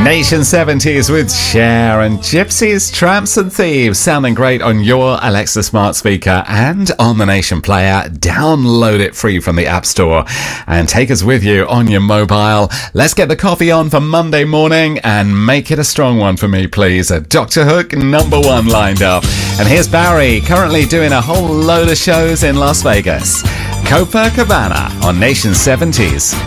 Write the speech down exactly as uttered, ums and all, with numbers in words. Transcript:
Nation seventies with Cher and Gypsies, Tramps and Thieves, sounding great on your Alexa smart speaker and on the Nation player. Download it free from the App Store and take us with you on your mobile. Let's get the coffee on for Monday morning and make it a strong one for me, please. A Doctor Hook number one lined up. And here's Barry, currently doing a whole load of shows in Las Vegas. Copacabana on Nation seventies.